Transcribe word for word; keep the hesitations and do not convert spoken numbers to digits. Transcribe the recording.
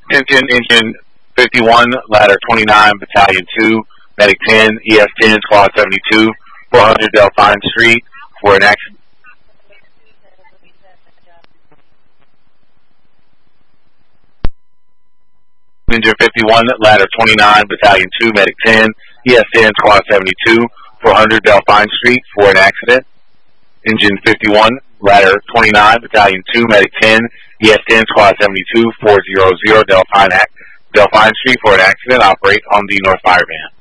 Engine, engine fifty-one, ladder twenty-nine, battalion two, medic ten, E S ten, squad seventy-two, four hundred Delphine Street for an accident. Engine fifty-one, ladder twenty-nine, battalion two, medic ten, E S ten, squad seventy-two, four hundred Delphine Street for an accident. Engine fifty-one, ladder twenty-nine, battalion two, medic ten, E S ten, squad seventy-two, four hundred Delphine, Delphine Street for an accident. Operate on the North Fire Van.